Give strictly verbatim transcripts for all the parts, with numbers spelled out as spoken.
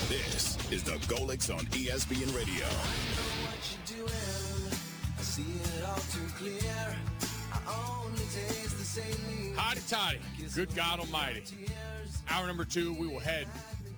This is the Golics on E S P N Radio. I know what you're doing. I see it all too clear. I only taste the same. Hotty toddy. Good God Almighty. Hour number two, we will head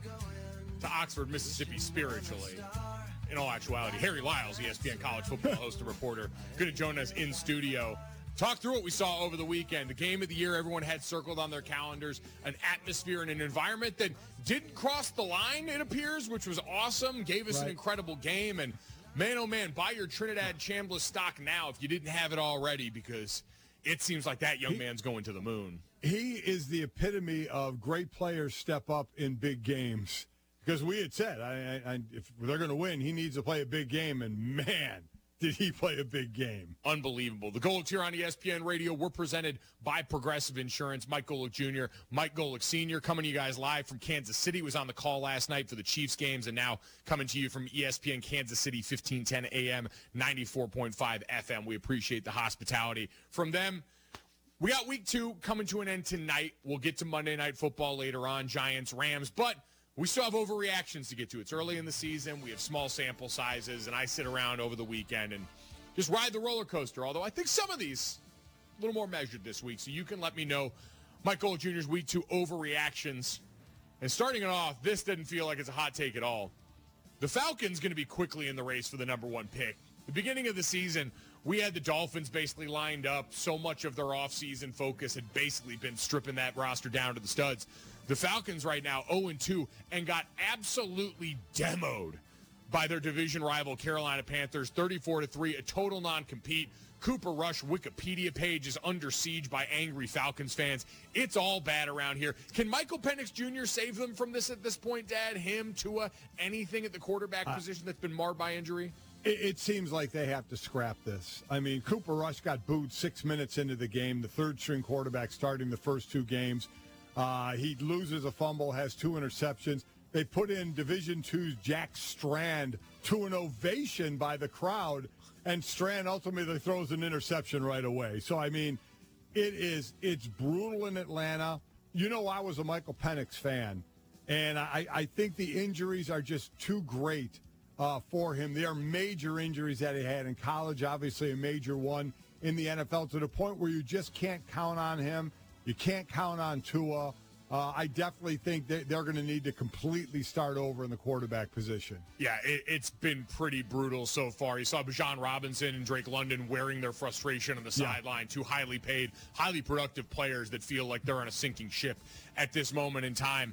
to Oxford, Mississippi spiritually. In all actuality, Harry Lyles, E S P N college football host and reporter, going to join us in studio. Talk through what we saw over the weekend. The game of the year everyone had circled on their calendars. An atmosphere and an environment that didn't cross the line, it appears, which was awesome. Gave us right. an incredible game. And man, oh man, buy your Trinidad Chambliss stock now if you didn't have it already, because it seems like that young he, man's going to the moon. He is the epitome of great players step up in big games. Because we had said, I, I, if they're going to win, he needs to play a big game. And man, did he play a big game. Unbelievable. The Golics here on E S P N Radio. We're presented by Progressive Insurance. Mike Golic Junior, Mike Golic Senior coming to you guys live from Kansas City. Was on the call last night for the Chiefs games, and now coming to you from E S P N Kansas City, fifteen ten A M, ninety-four point five F M. We appreciate the hospitality from them. We got week two coming to an end tonight. We'll get to Monday Night Football later on, Giants, Rams, but we still have overreactions to get to. It's early in the season. We have small sample sizes, and I sit around over the weekend and just ride the roller coaster, although I think some of these a little more measured this week, so you can let me know Mike Golic Junior's week two overreactions. And starting it off, this didn't feel like it's a hot take at all. The Falcons going to be quickly in the race for the number one pick. The beginning of the season, we had the Dolphins basically lined up. So much of their offseason focus had basically been stripping that roster down to the studs. The Falcons right now oh and two and got absolutely demoed by their division rival Carolina Panthers, thirty-four to three, a total non-compete. Cooper Rush Wikipedia page is under siege by angry Falcons fans. It's all bad around here. Can Michael Penix Junior save them from this at this point, Dad? Him, Tua, anything at the quarterback uh, position that's been marred by injury? It, it seems like they have to scrap this. I mean, Cooper Rush got booed six minutes into the game, the third-string quarterback starting the first two games. Uh, he loses a fumble, has two interceptions. They put in Division two's Jack Strand to an ovation by the crowd, and Strand ultimately throws an interception right away. So, I mean, it is it's brutal in Atlanta. You know, I was a Michael Penix fan, and I, I think the injuries are just too great uh, for him. They are major injuries that he had in college, obviously a major one in the N F L, to the point where you just can't count on him. You can't count on Tua. Uh, I definitely think that they're going to need to completely start over in the quarterback position. Yeah, it, it's been pretty brutal so far. You saw Bijan Robinson and Drake London wearing their frustration on the Yeah. sideline. Two highly paid, highly productive players that feel like they're on a sinking ship at this moment in time.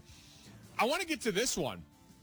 I want to get to this one.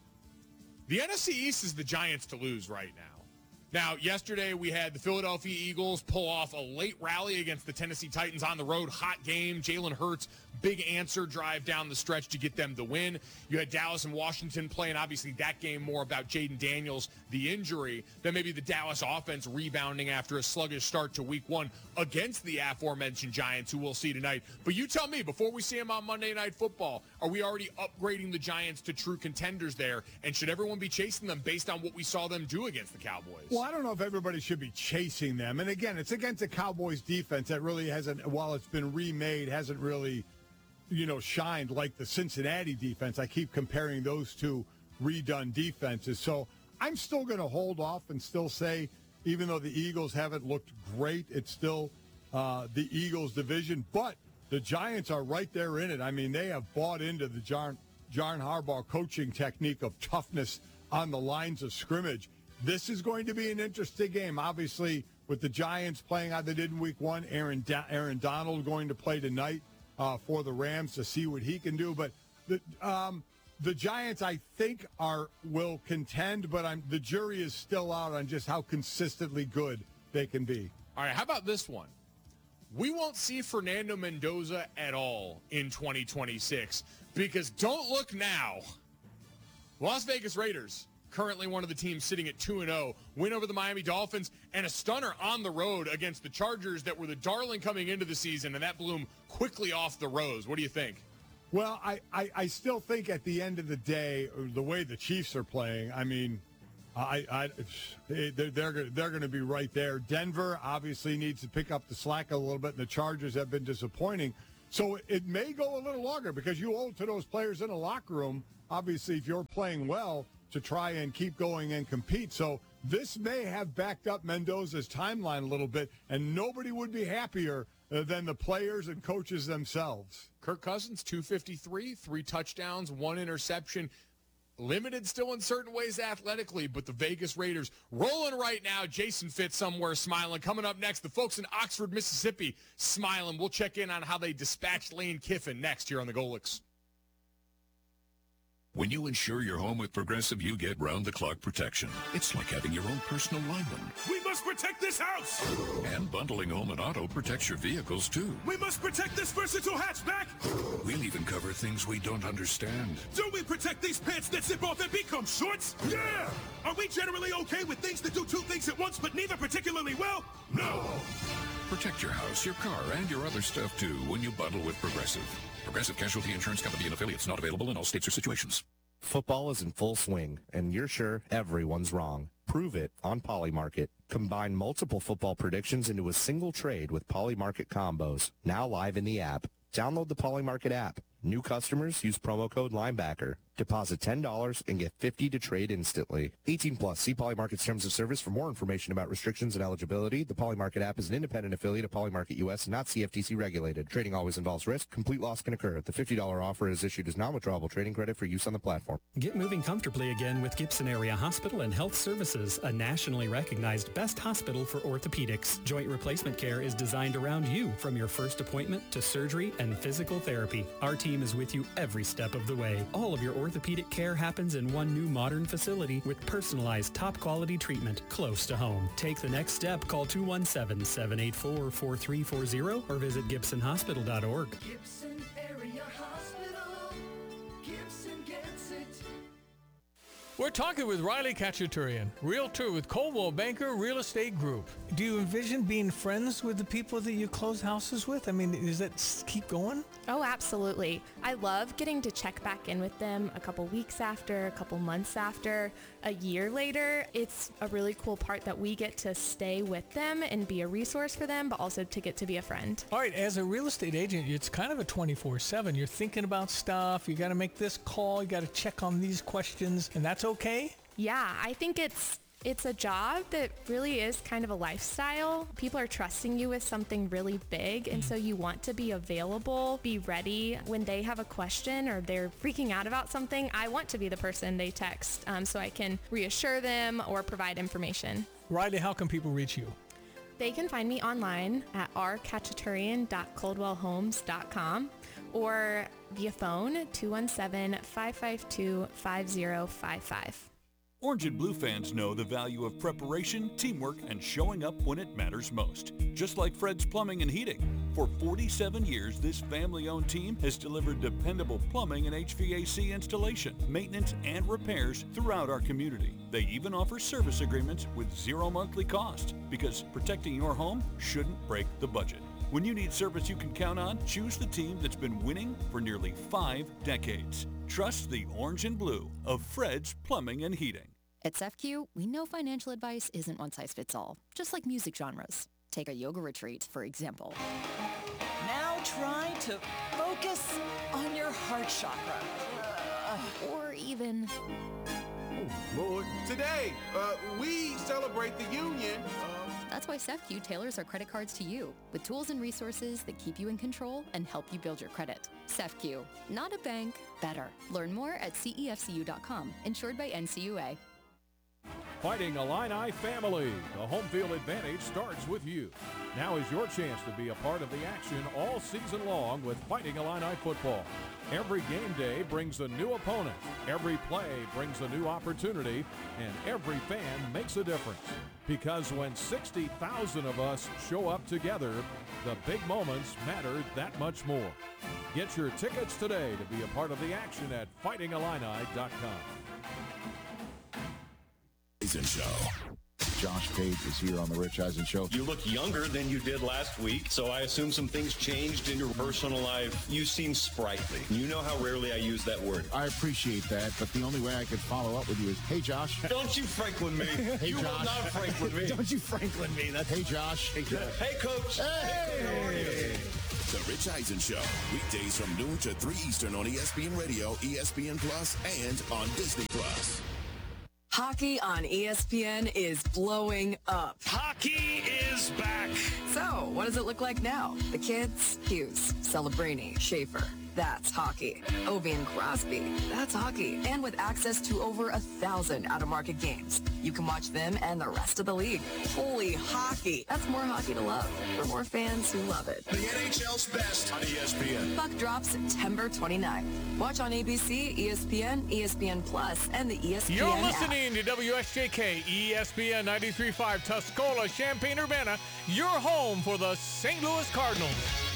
The N F C East is the Giants to lose right now. Now, yesterday we had the Philadelphia Eagles pull off a late rally against the Tennessee Titans on the road. Hot game. Jalen Hurts, big answer drive down the stretch to get them the win. You had Dallas and Washington playing, obviously, that game more about Jaden Daniels, the injury, than maybe the Dallas offense rebounding after a sluggish start to week one against the aforementioned Giants, who we'll see tonight. But you tell me, before we see them on Monday Night Football, are we already upgrading the Giants to true contenders there? And should everyone be chasing them based on what we saw them do against the Cowboys? Well, I don't know if everybody should be chasing them. And again, it's against the Cowboys defense that really hasn't, while it's been remade, hasn't really, you know, shined like the Cincinnati defense. I keep comparing those two redone defenses. So I'm still going to hold off and still say, even though the Eagles haven't looked great, it's still uh, the Eagles division. But the Giants are right there in it. I mean, they have bought into the John, John Harbaugh coaching technique of toughness on the lines of scrimmage. This is going to be an interesting game. Obviously, with the Giants playing how they did in week one, Aaron Do- Aaron Donald going to play tonight uh, for the Rams to see what he can do. But the um, the Giants, I think, are will contend, but I'm, the jury is still out on just how consistently good they can be. All right, how about this one? We won't see Fernando Mendoza at all in twenty twenty-six because don't look now. Las Vegas Raiders, currently one of the teams sitting at two and oh, win over the Miami Dolphins, and a stunner on the road against the Chargers that were the darling coming into the season, and that blew them quickly off the rose. What do you think? Well, I, I, I still think at the end of the day, the way the Chiefs are playing, I mean, I, I they're they're, they're going to be right there. Denver obviously needs to pick up the slack a little bit, and the Chargers have been disappointing. So it may go a little longer because you owe it to those players in the locker room obviously, if you're playing well, to try and keep going and compete. So this may have backed up Mendoza's timeline a little bit, and nobody would be happier uh, than the players and coaches themselves. Kirk Cousins, two fifty-three, three touchdowns, one interception. Limited still in certain ways athletically, but the Vegas Raiders rolling right now. Jason Fitz somewhere smiling. Coming up next, the folks in Oxford, Mississippi smiling. We'll check in on how they dispatched Lane Kiffin next here on the Golics. When you insure your home with Progressive, you get round-the-clock protection. It's like having your own personal lineman. We must protect this house! And bundling home and auto protects your vehicles, too. We must protect this versatile hatchback! We'll even cover things we don't understand. Do we protect these pants that zip off and become shorts? Yeah! Are we generally okay with things that do two things at once but neither particularly well? No! Protect your house, your car, and your other stuff, too, when you bundle with Progressive. Progressive Casualty Insurance Company and affiliates, not available in all states or situations. Football is in full swing, and you're sure everyone's wrong. Prove it on Polymarket. Combine multiple football predictions into a single trade with Polymarket combos. Now live in the app. Download the Polymarket app. New customers use promo code Linebacker. Deposit ten dollars and get fifty dollars to trade instantly. eighteen plus. See Polymarket's terms of service for more information about restrictions and eligibility. The Polymarket app is an independent affiliate of Polymarket U S and not C F T C regulated. Trading always involves risk. Complete loss can occur. The fifty dollars offer is issued as non-withdrawable trading credit for use on the platform. Get moving comfortably again with Gibson Area Hospital and Health Services, a nationally recognized best hospital for orthopedics. Joint replacement care is designed around you, from your first appointment to surgery and physical therapy. Our team is with you every step of the way. All of your orthopedic care happens in one new modern facility with personalized top quality treatment close to home. Take the next step. Call two one seven, seven eight four, four three four zero or visit gibson hospital dot org. Gibson Area Hospital. Gibson gets it. We're talking with Riley Kachaturian, realtor with Coldwell Banker Real Estate Group. Do you envision being friends with the people that you close houses with? I mean, does that s- keep going? Oh, absolutely. I love getting to check back in with them a couple weeks after, a couple months after, a year later. It's a really cool part that we get to stay with them and be a resource for them, but also to get to be a friend. All right, as a real estate agent, it's kind of a twenty-four seven. You're thinking about stuff. You got to make this call. You got to check on these questions, and that's okay? Yeah, I think it's It's a job that really is kind of a lifestyle. People are trusting you with something really big, and so you want to be available, be ready when they have a question or they're freaking out about something. I want to be the person they text um, so I can reassure them or provide information. Riley, how can people reach you? They can find me online at r kachaturian dot coldwell homes dot com or via phone two one seven, five five two, five zero five five. Orange and Blue fans know the value of preparation, teamwork, and showing up when it matters most. Just like Fred's Plumbing and Heating. For forty-seven years, this family-owned team has delivered dependable plumbing and H V A C installation, maintenance, and repairs throughout our community. They even offer service agreements with zero monthly cost, because protecting your home shouldn't break the budget. When you need service you can count on, choose the team that's been winning for nearly five decades. Trust the Orange and Blue of Fred's Plumbing and Heating. At S E F Q, we know financial advice isn't one size fits all, just like music genres. Take a yoga retreat, for example. Now try to focus on your heart chakra. Uh, or even... Oh, Lord. Today, uh, we celebrate the union. Uh... That's why S E F Q tailors our credit cards to you, with tools and resources that keep you in control and help you build your credit. S E F Q, not a bank, better. Learn more at C E F C U dot com, insured by N C U A. Fighting Illini family. The home field advantage starts with you. Now is your chance to be a part of the action all season long with Fighting Illini football. Every game day brings a new opponent. Every play brings a new opportunity. And every fan makes a difference. Because when sixty thousand of us show up together, the big moments matter that much more. Get your tickets today to be a part of the action at fighting illini dot com. Eisen Show. Josh Page is here on the Rich Eisen Show. You look younger than you did last week, so I assume some things changed in your personal life. You seem sprightly. You know how rarely I use that word. I appreciate that, but the only way I could follow up with you is, hey, Josh. Don't you Franklin me. Hey, you Josh. will not Franklin me. Don't you Franklin me. That's hey, Josh. Hey, Coach. Hey. Hey, Coach. How are you? The Rich Eisen Show, weekdays from noon to three Eastern on E S P N Radio, E S P N Plus, and on Disney Plus. Hockey on E S P N is blowing up. Hockey is back. So, what does it look like now? The kids? Hughes, Celebrini, Schaefer. That's hockey. Ovi and Crosby. That's hockey. And with access to over a thousand out-of-market games, you can watch them and the rest of the league. Holy hockey. That's more hockey to love for more fans who love it. The N H L's best on E S P N. Puck drops September twenty-ninth. Watch on A B C, E S P N, E S P N Plus, and the E S P N You're app. listening to W S J K, E S P N ninety-three point five, Tuscola, Champaign-Urbana, your home for the Saint Louis Cardinals.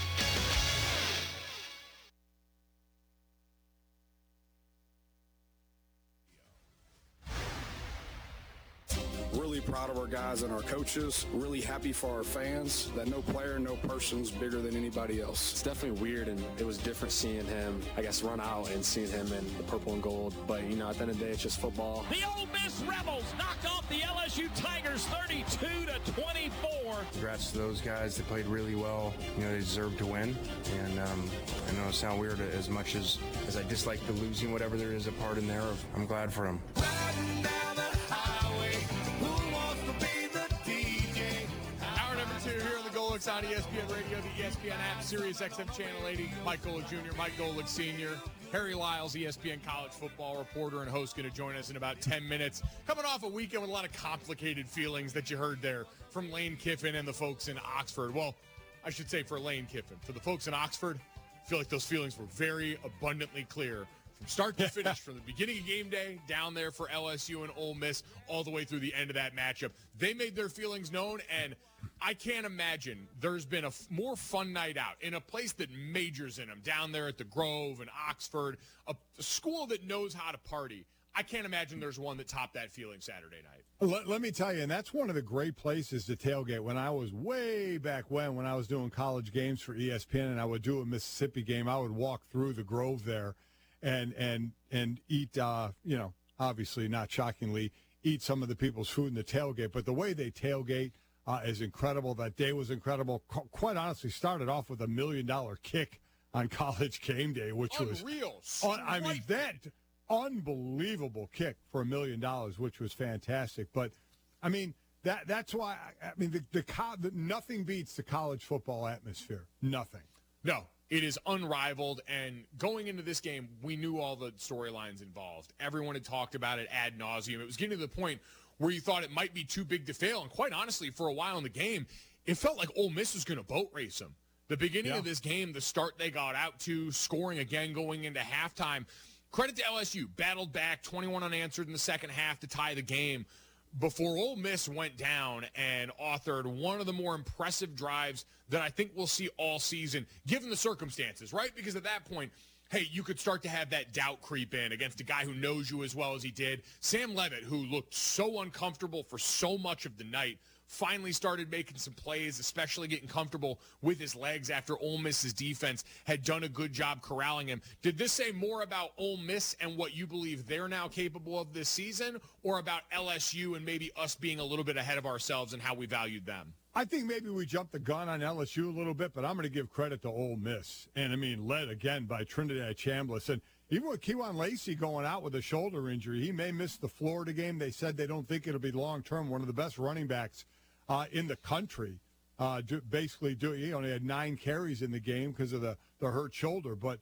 Really proud of our guys and our coaches. Really happy for our fans that no player, no person's bigger than anybody else. It's definitely weird, and it was different seeing him, I guess, run out and seeing him in the purple and gold. But, you know, at the end of the day, it's just football. The Ole Miss Rebels knocked off the L S U Tigers thirty-two to twenty-four. Congrats to those guys. They played really well. You know, they deserved to win. And um, I know it sounds weird, as much as, as I dislike the losing, whatever there is a part in there, I'm glad for them. Here on the Golics on E S P N Radio, the E S P N app, Sirius X M Channel eighty. Mike Golick Junior, Mike Golick Senior, Harry Lyles, E S P N college football reporter and host, going to join us in about ten minutes. Coming off a weekend with a lot of complicated feelings that you heard there from Lane Kiffin and the folks in Oxford. Well, I should say for Lane Kiffin. For the folks in Oxford, I feel like those feelings were very abundantly clear from start to finish, from the beginning of game day down there for L S U and Ole Miss all the way through the end of that matchup. They made their feelings known, and I can't imagine there's been a f- more fun night out in a place that majors in them, down there at the Grove and Oxford, a, a school that knows how to party. I can't imagine there's one that topped that feeling Saturday night. Let, let me tell you, and that's one of the great places to tailgate. When I was way back when, when I was doing college games for E S P N and I would do a Mississippi game, I would walk through the Grove there and and and eat, uh, you know, obviously not shockingly, eat some of the people's food in the tailgate. But the way they tailgate uh, is incredible. That day was incredible. Qu- quite honestly, started off with a million-dollar kick on College Game Day, which Unreal. was, un- I mean, that unbelievable kick for a million dollars, which was fantastic. But, I mean, that that's why, I, I mean, the, the, co- the nothing beats the college football atmosphere. Nothing. No. It is unrivaled, and going into this game, we knew all the storylines involved. Everyone had talked about it ad nauseum. It was getting to the point where you thought it might be too big to fail, and quite honestly, for a while in the game, it felt like Ole Miss was going to boat race them. The beginning yeah. of this game, the start they got out to, scoring again going into halftime, credit to L S U, battled back, twenty-one unanswered in the second half to tie the game, before Ole Miss went down and authored one of the more impressive drives that I think we'll see all season, given the circumstances, right? Because at that point, hey, you could start to have that doubt creep in against a guy who knows you as well as he did. Sam Levitt, who looked so uncomfortable for so much of the night, finally started making some plays, especially getting comfortable with his legs after Ole Miss's defense had done a good job corralling him. Did this say more about Ole Miss and what you believe they're now capable of this season, or about L S U and maybe us being a little bit ahead of ourselves and how we valued them? I think maybe we jumped the gun on L S U a little bit, but I'm going to give credit to Ole Miss. And, I mean, led again by Trinidad Chambliss. And even with Kewan Lacey going out with a shoulder injury, he may miss the Florida game. They said they don't think it'll be long-term. One of the best running backs Uh, in the country, uh, do, basically, do, he only had nine carries in the game because of the, the hurt shoulder. But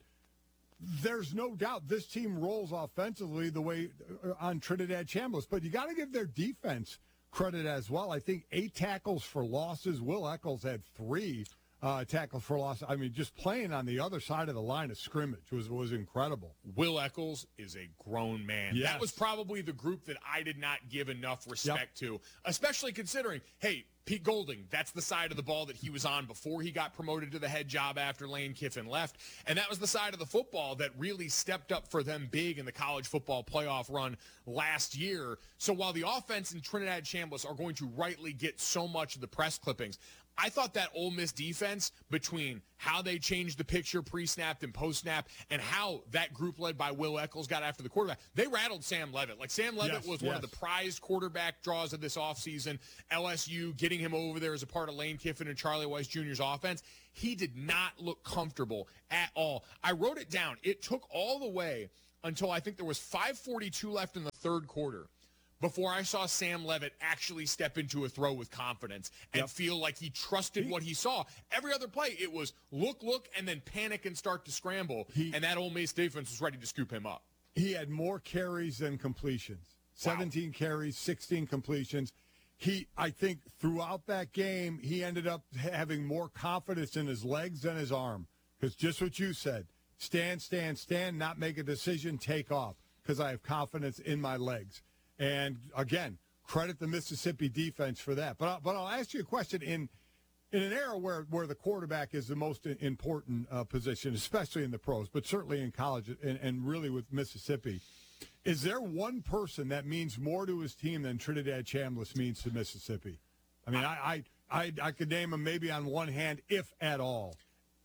there's no doubt this team rolls offensively the way uh, on Trinidad Chambliss. But you got to give their defense credit as well. I think eight tackles for losses. Will Eccles had three uh, tackles for loss. I mean, just playing on the other side of the line of scrimmage was was incredible. Will Eccles is a grown man. Yes. That was probably the group that I did not give enough respect yep. to, especially considering, hey, Pete Golding, that's the side of the ball that he was on before he got promoted to the head job after Lane Kiffin left. And that was the side of the football that really stepped up for them big in the college football playoff run last year. So while the offense and Trinidad Chambliss are going to rightly get so much of the press clippings, I thought that Ole Miss defense, between how they changed the picture pre-snap and post-snap and how that group led by Will Eccles got after the quarterback, they rattled Sam Leavitt. Like, Sam Leavitt yes, was yes. one of the prized quarterback draws of this offseason. L S U getting him over there as a part of Lane Kiffin and Charlie Weiss Junior's offense. He did not look comfortable at all. I wrote it down. It took all the way until I think there was five forty-two left in the third quarter before I saw Sam Leavitt actually step into a throw with confidence and Yep. feel like he trusted He- what he saw. Every other play, it was look, look, and then panic and start to scramble, He- and that Ole Miss defense was ready to scoop him up. He had more carries than completions. seventeen carries, sixteen completions. He, I think, throughout that game, he ended up having more confidence in his legs than his arm. Because just what you said, stand, stand, stand, not make a decision, take off, because I have confidence in my legs. And, again, credit the Mississippi defense for that. But, I, but I'll ask you a question. In in an era where, where the quarterback is the most important uh, position, especially in the pros, but certainly in college and, and really with Mississippi, is there one person that means more to his team than Trinidad Chambliss means to Mississippi? I mean, I, I, I, I could name him maybe on one hand, if at all.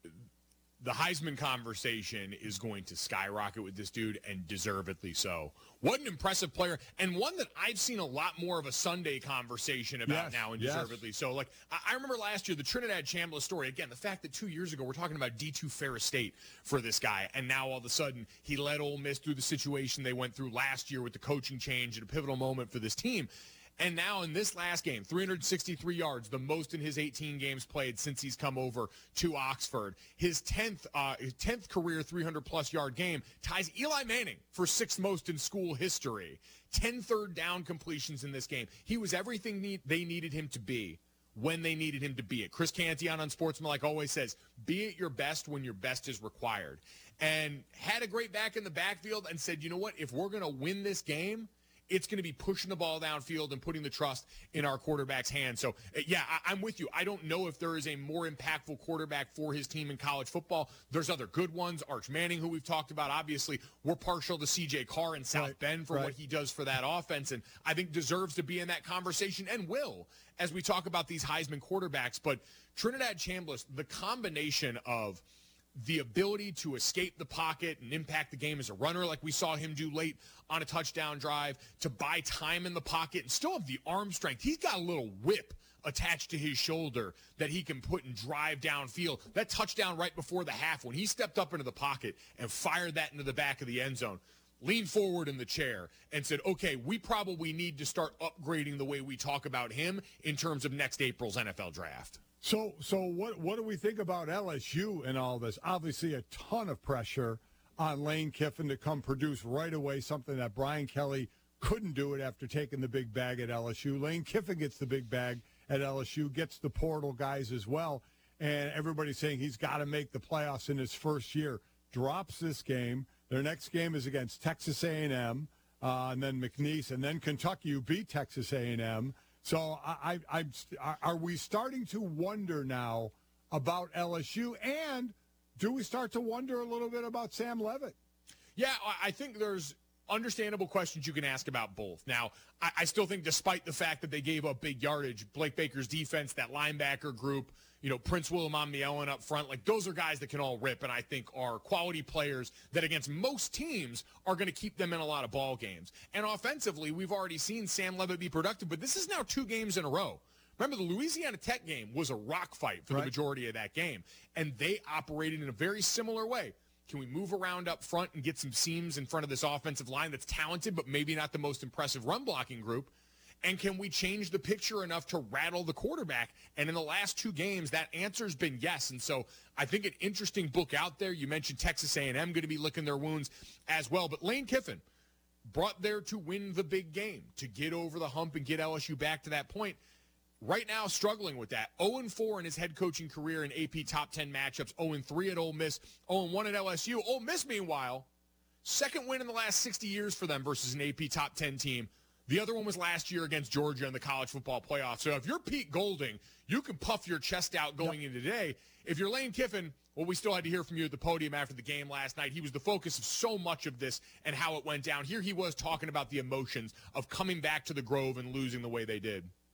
The Heisman conversation is going to skyrocket with this dude, and deservedly so. What an impressive player, and one that I've seen a lot more of a Sunday conversation about Yes, now, and yes. deservedly so. Like, I, I remember last year, the Trinidad Chambliss story. Again, the fact that two years ago we're talking about D two Ferris State for this guy, and now all of a sudden he led Ole Miss through the situation they went through last year with the coaching change at a pivotal moment for this team. And now in this last game, three hundred sixty-three yards, the most in his eighteen games played since he's come over to Oxford. His tenth, uh, his tenth career three hundred plus yard game ties Eli Manning for sixth most in school history. ten third down completions in this game. He was everything need, they needed him to be when they needed him to be it. Chris Canty on Unsportsmanlike always says, be at your best when your best is required. And had a great back in the backfield and said, you know what, if we're going to win this game, it's going to be pushing the ball downfield and putting the trust in our quarterback's hands. So, yeah, I, I'm with you. I don't know if there is a more impactful quarterback for his team in college football. There's other good ones. Arch Manning, who we've talked about, obviously, we're partial to C J Carr in South Right, Bend for right. what he does for that offense, and I think deserves to be in that conversation and will as we talk about these Heisman quarterbacks. But Trinidad Chambliss, the combination of the ability to escape the pocket and impact the game as a runner like we saw him do late on a touchdown drive, to buy time in the pocket and still have the arm strength. He's got a little whip attached to his shoulder that he can put and drive downfield. That touchdown right before the half when he stepped up into the pocket and fired that into the back of the end zone, leaned forward in the chair and said, okay, we probably need to start upgrading the way we talk about him in terms of next April's N F L draft. So, so what what do we think about L S U and all this? Obviously, a ton of pressure on Lane Kiffin to come produce right away, something that Brian Kelly couldn't do it after taking the big bag at L S U. Lane Kiffin gets the big bag at L S U, gets the portal guys as well, and everybody's saying he's got to make the playoffs in his first year. Drops this game. Their next game is against Texas A and M, uh, and then McNeese, and then Kentucky, who beat Texas A and M. So I, I, I'm, are we starting to wonder now about L S U, and do we start to wonder a little bit about Sam Leavitt? Yeah, I think there's understandable questions you can ask about both. Now, I, I still think despite the fact that they gave up big yardage, Blake Baker's defense, that linebacker group, you know, Prince William up front, like those are guys that can all rip and I think are quality players that against most teams are going to keep them in a lot of ball games. And offensively, we've already seen Sam Leavitt be productive, but this is now two games in a row. Remember, the Louisiana Tech game was a rock fight for Right. the majority of that game, and they operated in a very similar way. Can we move around up front and get some seams in front of this offensive line that's talented but maybe not the most impressive run-blocking group? And can we change the picture enough to rattle the quarterback? And in the last two games, that answer's been yes. And so I think an interesting book out there. You mentioned Texas A and M going to be licking their wounds as well. But Lane Kiffin brought there to win the big game, to get over the hump and get L S U back to that point. Right now, struggling with that. oh and four in his head coaching career in A P top ten matchups. oh and three at Ole Miss. oh and one at L S U. Ole Miss, meanwhile, second win in the last sixty years for them versus an A P top ten team. The other one was last year against Georgia in the college football playoff. So if you're Pete Golding, you can puff your chest out going into today. If you're Lane Kiffin, well, we still had to hear from you at the podium after the game last night. He was the focus of so much of this and how it went down. Here he was talking about the emotions of coming back to the Grove and losing the way they did.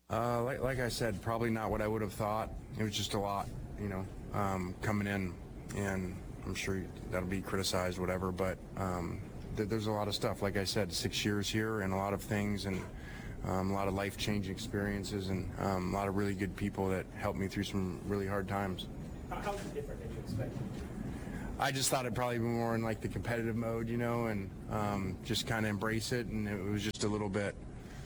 Uh, like, like I said, probably not what I would have thought. It was just a lot, you know, um, coming in, and I'm sure that'll be criticized, whatever, but um, th- there's a lot of stuff. Like I said, six years here and a lot of things, and um, a lot of life-changing experiences, and um, a lot of really good people that helped me through some really hard times. How is it different than you expected? I just thought it'd probably be more in like the competitive mode, you know, and um, just kind of embrace it, and it was just a little bit,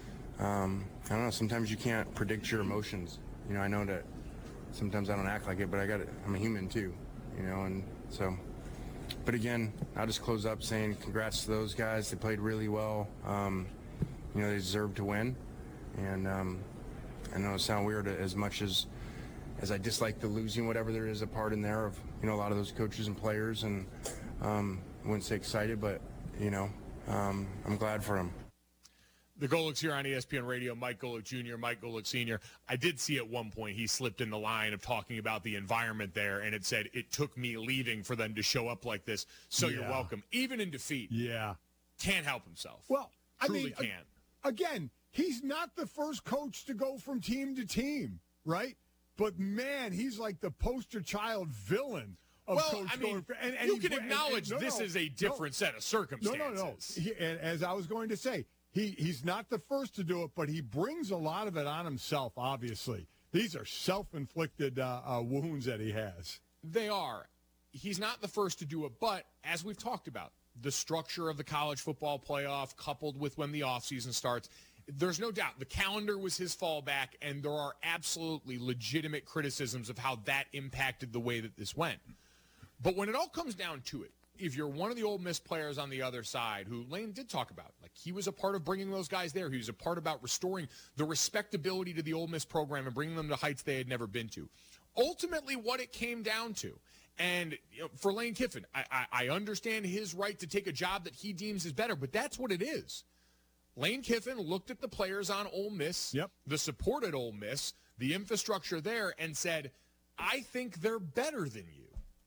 um, I don't know, sometimes you can't predict your emotions. You know, I know that sometimes I don't act like it, but I got it. I'm a human too, you know, and so, but again, I'll just close up saying congrats to those guys. They played really well. Um, you know, they deserve to win, and um, I know it sounds weird as much as as I dislike the losing, whatever there is a part in there of, you know, a lot of those coaches and players, and um, I wouldn't say excited, but, you know, um, I'm glad for them. The Golics here on E S P N Radio, Mike Golic Junior, Mike Golic Senior I did see at one point he slipped in the line of talking about the environment there, and it said, it took me leaving for them to show up like this, so Yeah. you're welcome. Even in defeat. Yeah. Can't help himself. Well, I Truly mean, can't. a- again, he's not the first coach to go from team to team, right? But, man, he's like the poster child villain of Well, Coach I mean, going. And, and you he can br- and- acknowledge and- no, this no, is a no. different set of circumstances. No, no, no. He, and as I was going to say, he, he's not the first to do it, but he brings a lot of it on himself, obviously. These are self-inflicted uh, uh, wounds that he has. They are. He's not the first to do it, but as we've talked about, the structure of the college football playoff coupled with when the offseason starts, there's no doubt the calendar was his fallback, and there are absolutely legitimate criticisms of how that impacted the way that this went. But when it all comes down to it, if you're one of the Ole Miss players on the other side, who Lane did talk about, like he was a part of bringing those guys there. He was a part about restoring the respectability to the Ole Miss program and bringing them to heights they had never been to. Ultimately, what it came down to, and you know, for Lane Kiffin, I, I, I understand his right to take a job that he deems is better, but that's what it is. Lane Kiffin looked at the players on Ole Miss, yep. the support at Ole Miss, the infrastructure there, and said, I think they're better than you.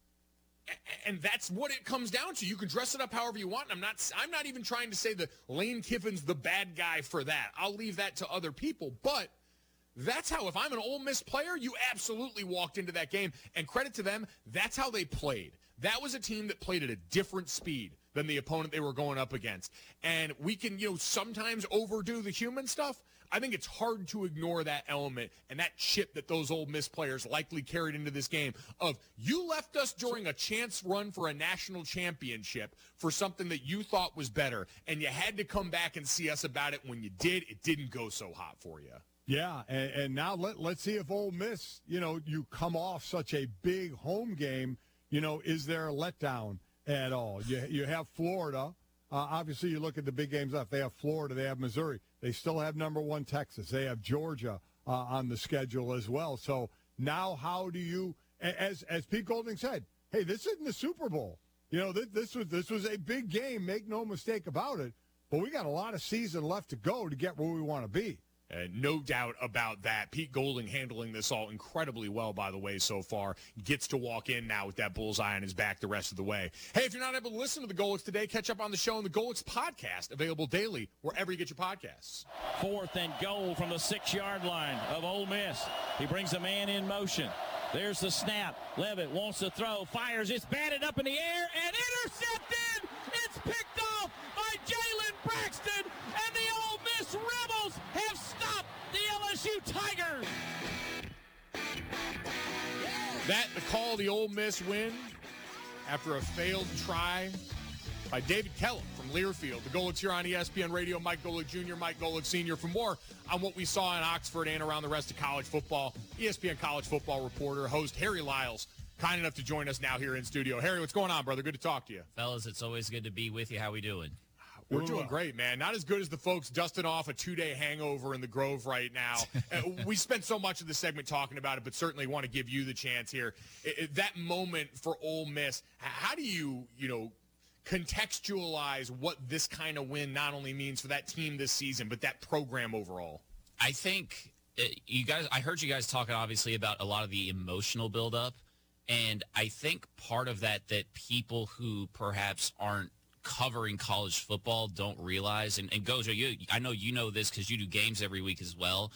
And that's what it comes down to. You can dress it up however you want. I'm not I'm not even trying to say that Lane Kiffin's the bad guy for that. I'll leave that to other people. But that's how, if I'm an Ole Miss player, you absolutely walked into that game. And credit to them, that's how they played. That was a team that played at a different speed than the opponent they were going up against. And we can, you know, sometimes overdo the human stuff. I think it's hard to ignore that element and that chip that those Ole Miss players likely carried into this game of, you left us during a chance run for a national championship for something that you thought was better, and you had to come back and see us about it. When you did, it didn't go so hot for you. Yeah, and, and now let, let's see if Ole Miss, you know, you come off such a big home game, you know, is there a letdown at all? You, you have Florida. Uh, obviously, you look at the big games left. They have Florida. They have Missouri. They still have number one Texas. They have Georgia uh, on the schedule as well. So now how do you, as as Pete Golding said, hey, this isn't the Super Bowl. You know, this, this was this was a big game. Make no mistake about it. But we got a lot of season left to go to get where we want to be. Uh, no doubt about that. Pete Golding handling this all incredibly well, by the way, so far. Gets to walk in now with that bullseye on his back the rest of the way. Hey, if you're not able to listen to the Golics today, catch up on the show on the Golics podcast, available daily wherever you get your podcasts. Fourth and goal from the six-yard line of Ole Miss. He brings a man in motion. There's the snap. Levitt wants to throw, fires. It's batted up in the air and intercepted. It's picked off by Jalen Braxton, and the Ole Miss Rebels have stopped the L S U Tigers. That the call, the Ole Miss win after a failed try by David Kellum from Learfield. The Golics here on E S P N Radio. Mike Golic Junior, Mike Golic Senior. For more on what we saw in Oxford and around the rest of college football, E S P N college football reporter, host Harry Lyles, kind enough to join us now here in studio. Harry, what's going on, brother? Good to talk to you. Fellas, it's always good to be with you. How we doing? We're doing great, man. Not as good as the folks dusting off a two-day hangover in the Grove right now. uh, we spent so much of the segment talking about it, but certainly want to give you the chance here. It, it, that moment for Ole Miss, how do you, you know, contextualize what this kind of win not only means for that team this season, but that program overall? I think uh, you guys, I heard you guys talking obviously about a lot of the emotional buildup, and I think part of that that people who perhaps aren't covering college football don't realize, and, and Gojo, you, I know you know this because you do games every week as well,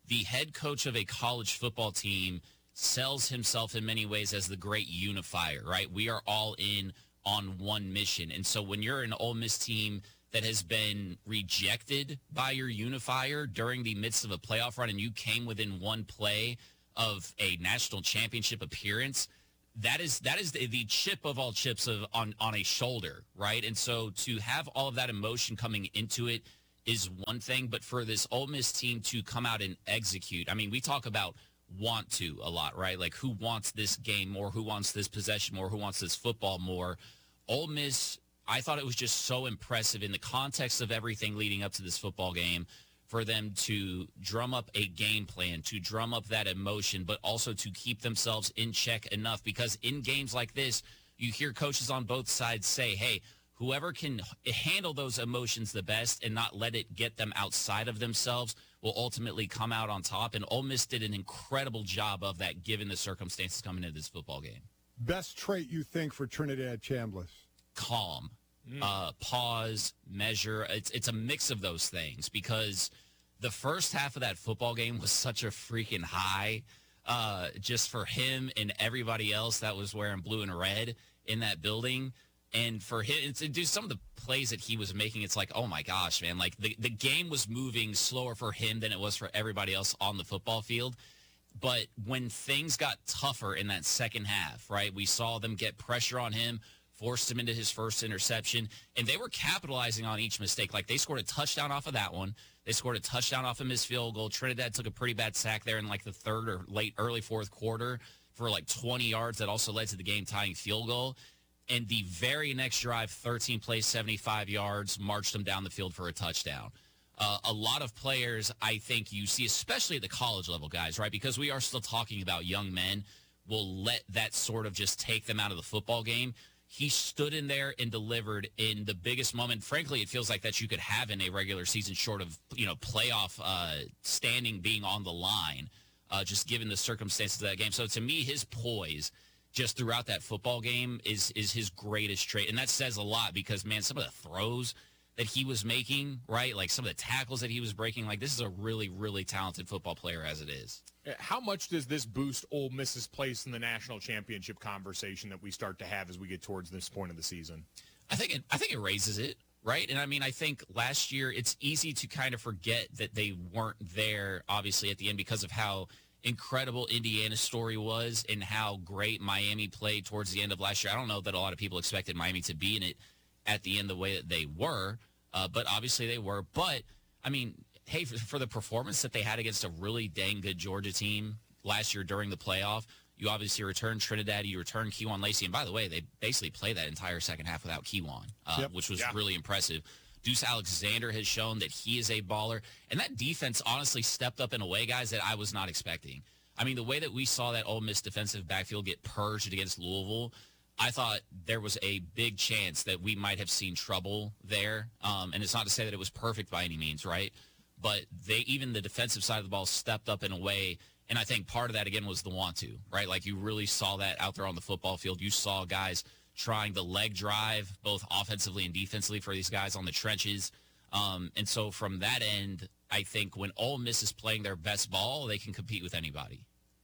the head coach of a college football team sells himself in many ways as the great unifier, right? We are all in on one mission. And so when you're an Ole Miss team that has been rejected by your unifier during the midst of a playoff run and you came within one play of a national championship appearance, that is that is the, the chip of all chips of on, on a shoulder, right? And so to have all of that emotion coming into it is one thing, but for this Ole Miss team to come out and execute, I mean, we talk about want to a lot, right? Like who wants this game more, who wants this possession more, who wants this football more. Ole Miss, I thought it was just so impressive in the context of everything leading up to this football game for them to drum up a game plan, to drum up that emotion, but also to keep themselves in check enough, because in games like this, you hear coaches on both sides say, hey, whoever can handle those emotions the best and not let it get them outside of themselves will ultimately come out on top. And Ole Miss did an incredible job of that given the circumstances coming into this football game. Best trait you think for Trinidad Chambliss? Calm. Mm. Uh, pause, measure. It's, it's a mix of those things because the first half of that football game was such a freaking high uh, just for him and everybody else that was wearing blue and red in that building. And for him to do some of the plays that he was making, it's like, oh, my gosh, man. Like, the, the game was moving slower for him than it was for everybody else on the football field. But when things got tougher in that second half, right, we saw them get pressure on him, forced him into his first interception, and they were capitalizing on each mistake. Like, they scored a touchdown off of that one. They scored a touchdown off of his field goal. Trinidad took a pretty bad sack there in, like, the third or late early fourth quarter for, like, twenty yards that also led to the game-tying field goal. And the very next drive, thirteen plays, seventy-five yards, marched them down the field for a touchdown. Uh, a lot of players, I think you see, especially at the college level guys, right, because we are still talking about young men, will let that sort of just take them out of the football game. He stood in there and delivered in the biggest moment. Frankly, it feels like that you could have in a regular season short of, you know, playoff uh, standing being on the line, uh, just given the circumstances of that game. So to me, his poise just throughout that football game is is his greatest trait. And that says a lot because, man, some of the throws that he was making, right, like some of the tackles that he was breaking, like this is a really, really talented football player as it is. How much does this boost Ole Miss's place in the national championship conversation that we start to have as we get towards this point of the season? I think it, I think it raises it, right? And, I mean, I think last year it's easy to kind of forget that they weren't there, obviously, at the end because of how incredible Indiana's story was and how great Miami played towards the end of last year. I don't know that a lot of people expected Miami to be in it at the end the way that they were, uh, but obviously they were. But, I mean, hey, for, for the performance that they had against a really dang good Georgia team last year during the playoff, you obviously return Trinidad, you return Kewan Lacey. And by the way, they basically played that entire second half without Kewan, uh, yep. which was yeah. really impressive. Deuce Alexander has shown that he is a baller. And that defense honestly stepped up in a way, guys, that I was not expecting. I mean, the way that we saw that Ole Miss defensive backfield get purged against Louisville, I thought there was a big chance that we might have seen trouble there. Um, and it's not to say that it was perfect by any means, right? But they even the defensive side of the ball stepped up in a way. And I think part of that, again, was the want to, right? Like you really saw that out there on the football field. You saw guys trying the leg drive, both offensively and defensively for these guys on the trenches. Um, and so from that end, I think when Ole Miss is playing their best ball, they can compete with anybody.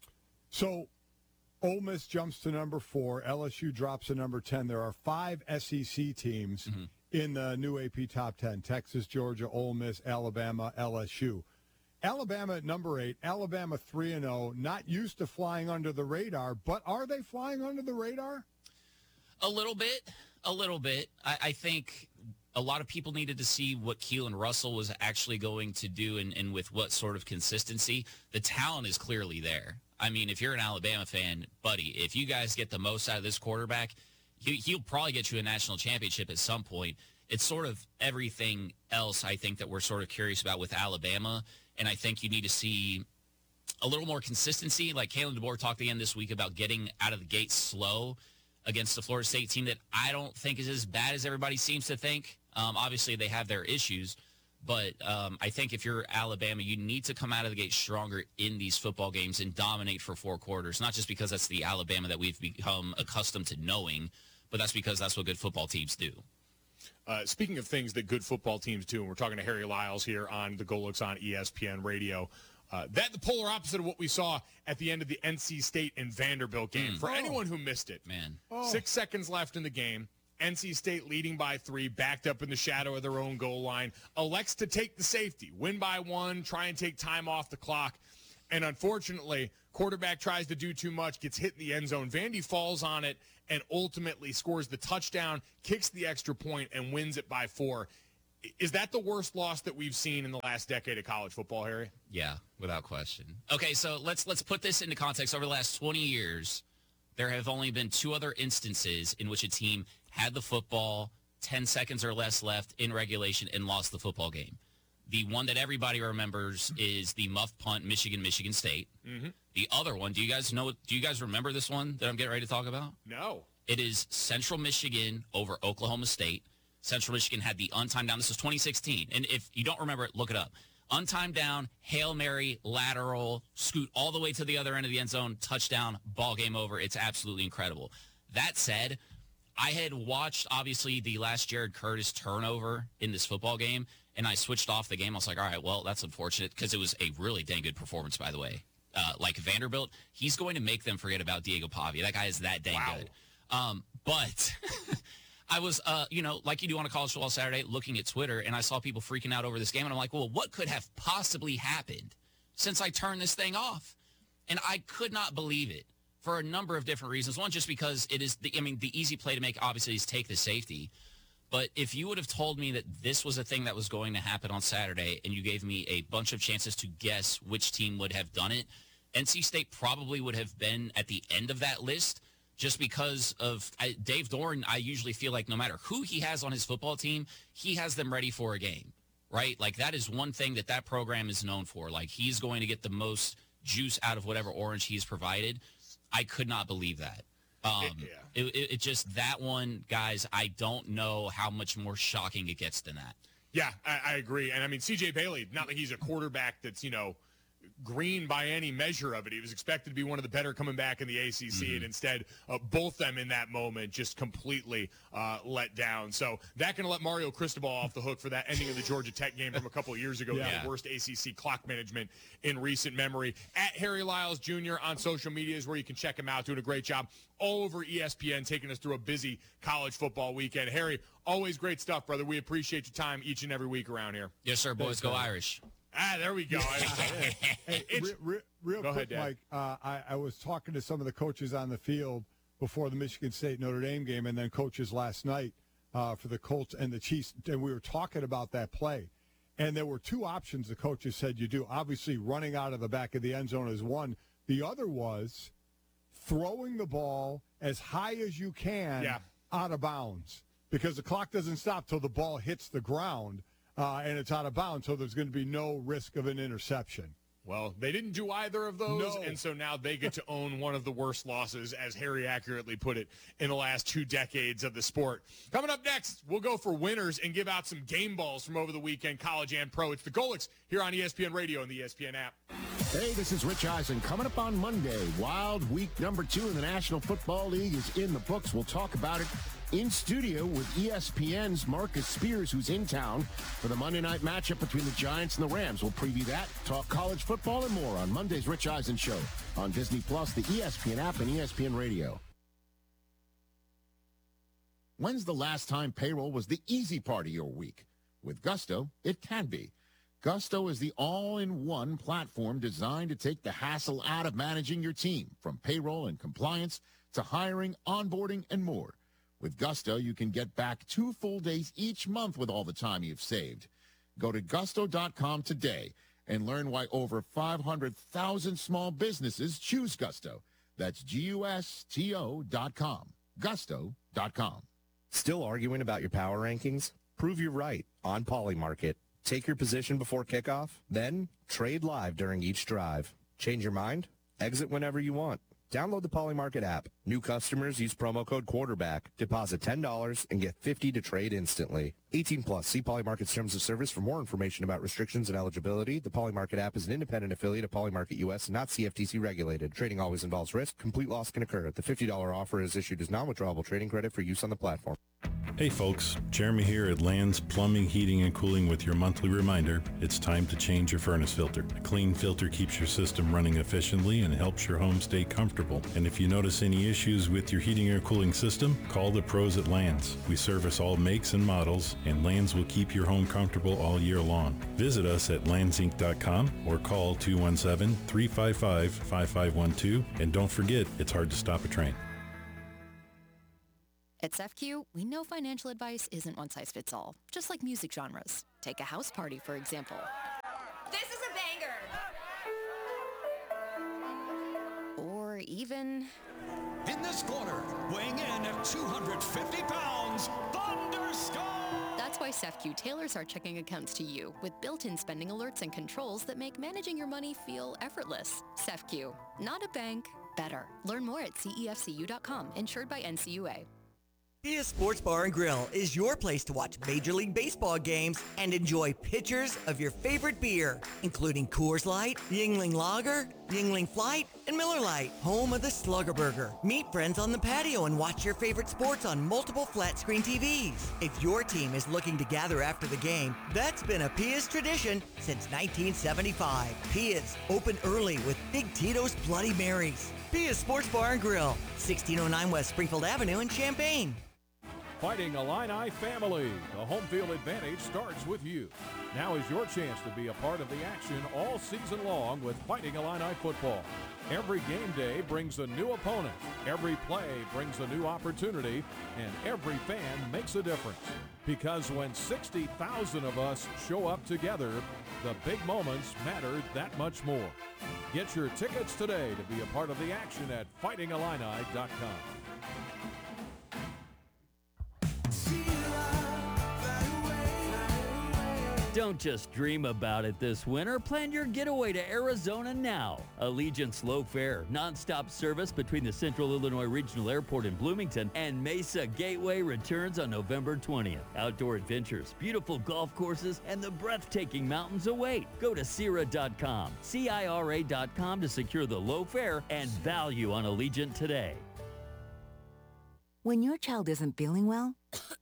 So Ole Miss jumps to number four. L S U drops to number ten. There are five S E C teams mm-hmm. in the new A P Top ten. Texas, Georgia, Ole Miss, Alabama, L S U. Alabama at number eight. Alabama three and oh. Not used to flying under the radar, but are they flying under the radar? A little bit, a little bit. I, I think a lot of people needed to see what Keelan Russell was actually going to do and, and with what sort of consistency. The talent is clearly there. I mean, if you're an Alabama fan, buddy, if you guys get the most out of this quarterback, he, he'll probably get you a national championship at some point. It's sort of everything else, I think, that we're sort of curious about with Alabama, and I think you need to see a little more consistency. Like Kalen DeBoer talked again this week about getting out of the gate slow against the Florida State team that I don't think is as bad as everybody seems to think. Um, obviously, they have their issues, but um, I think if you're Alabama, you need to come out of the gate stronger in these football games and dominate for four quarters, not just because that's the Alabama that we've become accustomed to knowing, but that's because that's what good football teams do. Uh, speaking of things that good football teams do, and we're talking to Harry Lyles here on the Go Looks on E S P N Radio, Uh, that the polar opposite of what we saw at the end of the N C State and Vanderbilt game. Mm. For Oh. anyone who missed it, man, oh. six seconds left in the game. N C State leading by three, backed up in the shadow of their own goal line, elects to take the safety, win by one, try and take time off the clock. And unfortunately, quarterback tries to do too much, gets hit in the end zone. Vandy falls on it and ultimately scores the touchdown, kicks the extra point, and wins it by four. Is that the worst loss that we've seen in the last decade of college football, Harry? Yeah, without question. Okay, so let's let's put this into context. Over the last twenty years, there have only been two other instances in which a team had the football, ten seconds or less left in regulation, and lost the football game. The one that everybody remembers is the muff punt, Michigan, Michigan State. Mm-hmm. The other one, do you guys know? Do you guys remember this one that I'm getting ready to talk about? No. It is Central Michigan over Oklahoma State. Central Michigan had the untimed down. This was twenty sixteen. And if you don't remember it, look it up. Untimed down, Hail Mary, lateral, scoot all the way to the other end of the end zone, touchdown, ball game over. It's absolutely incredible. That said, I had watched, obviously, the last Jared Curtis turnover in this football game, and I switched off the game. I was like, all right, well, that's unfortunate because it was a really dang good performance, by the way. Uh, like Vanderbilt, he's going to make them forget about Diego Pavia. That guy is that dang wow. good. Um, but I was, uh, you know, like you do on a college football Saturday, looking at Twitter, and I saw people freaking out over this game, and I'm like, well, what could have possibly happened since I turned this thing off? And I could not believe it for a number of different reasons. One, just because it is, the, I mean, the easy play to make, obviously, is take the safety. But if you would have told me that this was a thing that was going to happen on Saturday, and you gave me a bunch of chances to guess which team would have done it, N C State probably would have been at the end of that list. Just because of I, Dave Doeren, I usually feel like no matter who he has on his football team, he has them ready for a game, right? Like that is one thing that that program is known for. Like he's going to get the most juice out of whatever orange he's provided. I could not believe that. Um, yeah. it, it, it just that one, guys, I don't know how much more shocking it gets than that. Yeah, I, I agree. And I mean, C J Bailey, not like he's a quarterback that's, you know, green by any measure of it. He was expected to be one of the better coming back in the A C C, mm-hmm. and instead uh, both them in that moment just completely uh, let down. So that can let Mario Cristobal off the hook for that ending of the Georgia Tech game from a couple of years ago. Yeah. The worst A C C clock management in recent memory. At Harry Lyles Junior on social media is where you can check him out, doing a great job all over E S P N, taking us through a busy college football weekend. Harry, always great stuff, brother. We appreciate your time each and every week around here. Yes, sir, boys. Go Irish. Ah, there we go. Hey, re- re- real go quick, ahead, Mike, uh, I, I was talking to some of the coaches on the field before the Michigan State-Notre Dame game, and then coaches last night uh, for the Colts and the Chiefs, and we were talking about that play. And there were two options the coaches said you do. Obviously, running out of the back of the end zone is one. The other was throwing the ball as high as you can yeah. out of bounds, because the clock doesn't stop till the ball hits the ground. Uh, and it's out of bounds, so there's going to be no risk of an interception. Well, they didn't do either of those, no. and so now they get to own one of the worst losses, as Harry accurately put it, in the last two decades of the sport. Coming up next, we'll go for winners and give out some game balls from over the weekend, college and pro. It's the Golics here on E S P N Radio and the E S P N app. Hey, this is Rich Eisen. Coming up on Monday, Wild Week number two in the National Football League is in the books. We'll talk about it in studio with E S P N's Marcus Spears, who's in town for the Monday night matchup between the Giants and the Rams. We'll preview that, talk college football, and more on Monday's Rich Eisen Show on Disney Plus, the E S P N app, and E S P N Radio. When's the last time payroll was the easy part of your week? With Gusto, it can be. Gusto is the all-in-one platform designed to take the hassle out of managing your team, from payroll and compliance to hiring, onboarding, and more. With Gusto, you can get back two full days each month with all the time you've saved. Go to gusto dot com today and learn why over five hundred thousand small businesses choose Gusto. That's G U S T O dot com. gusto dot com. Still arguing about your power rankings? Prove you're right on Polymarket. Take your position before kickoff, then trade live during each drive. Change your mind? Exit whenever you want. Download the Polymarket app. New customers use promo code quarterback. Deposit ten dollars and get fifty dollars to trade instantly. eighteen plus. See Polymarket's terms of service for more information about restrictions and eligibility. The Polymarket app is an independent affiliate of Polymarket U S and not C F T C regulated. Trading always involves risk. Complete loss can occur. The fifty dollars offer is issued as non-withdrawable trading credit for use on the platform. Hey folks, Jeremy here at Land's Plumbing, Heating, and Cooling with your monthly reminder, it's time to change your furnace filter. A clean filter keeps your system running efficiently and helps your home stay comfortable. And if you notice any issues with your heating or cooling system, call the pros at Land's. We service all makes and models, and Land's will keep your home comfortable all year long. Visit us at lands inc dot com or call two one seven, three five five, five five one two. And don't forget, it's hard to stop a train. At S E F Q, we know financial advice isn't one size fits all, just like music genres. Take a house party, for example. This is a banger! Or even... In this corner, weighing in at two hundred fifty pounds, Thunder Scott! That's why S E F Q tailors our checking accounts to you with built-in spending alerts and controls that make managing your money feel effortless. S E F Q, not a bank, better. Learn more at C E F C U dot com, insured by N C U A. Pia Sports Bar and Grill is your place to watch Major League Baseball games and enjoy pitchers of your favorite beer, including Coors Light, Yuengling Lager, Yuengling Flight, and Miller Lite, home of the Slugger Burger. Meet friends on the patio and watch your favorite sports on multiple flat-screen T Vs. If your team is looking to gather after the game, that's been a Pia's tradition since nineteen seventy-five. Pia's, open early with Big Tito's Bloody Marys. Pia's Sports Bar and Grill, sixteen oh nine West Springfield Avenue in Champaign. Fighting Illini family, the home field advantage starts with you. Now is your chance to be a part of the action all season long with Fighting Illini football. Every game day brings a new opponent, every play brings a new opportunity, and every fan makes a difference. Because when sixty thousand of us show up together, the big moments matter that much more. Get your tickets today to be a part of the action at fighting illini dot com. Don't just dream about it this winter. Plan your getaway to Arizona now. Allegiant's Low Fare, nonstop service between the Central Illinois Regional Airport in Bloomington and Mesa Gateway returns on November twentieth. Outdoor adventures, beautiful golf courses, and the breathtaking mountains await. Go to Cira dot com, C I R A dot com to secure the low fare and value on Allegiant today. When your child isn't feeling well,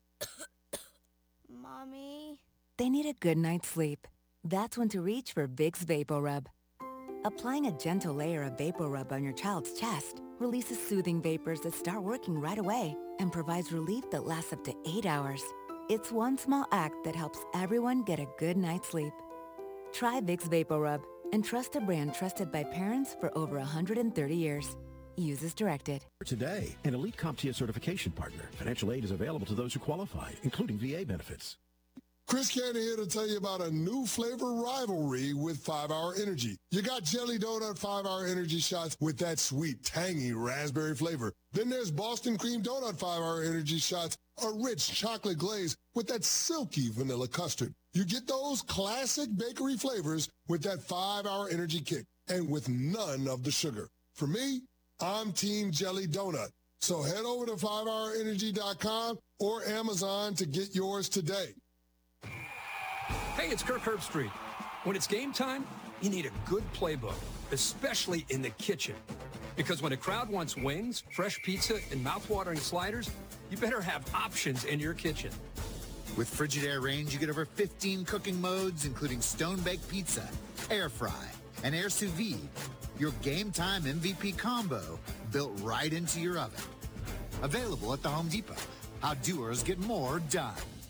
Mommy? They need a good night's sleep. That's when to reach for Vicks VapoRub. Applying a gentle layer of VapoRub on your child's chest releases soothing vapors that start working right away and provides relief that lasts up to eight hours. It's one small act that helps everyone get a good night's sleep. Try Vicks VapoRub and trust a brand trusted by parents for over one hundred thirty years. Use as directed. Today, an elite CompTIA certification partner. Financial aid is available to those who qualify, including V A benefits. Chris Cannon here to tell you about a new flavor rivalry with five hour Energy. You got Jelly Donut five hour Energy shots with that sweet, tangy raspberry flavor. Then there's Boston Cream Donut five hour Energy shots, a rich chocolate glaze with that silky vanilla custard. You get those classic bakery flavors with that five hour Energy kick and with none of the sugar. For me, I'm Team Jelly Donut. So head over to five hour energy dot com or Amazon to get yours today. Hey, it's Kirk Herbstreit. When it's game time, you need a good playbook, especially in the kitchen. Because when a crowd wants wings, fresh pizza, and mouthwatering sliders, you better have options in your kitchen. With Frigidaire Range, you get over fifteen cooking modes, including stone-baked pizza, air fry, and air sous vide. Your game time M V P combo built right into your oven. Available at the Home Depot. How doers get more done.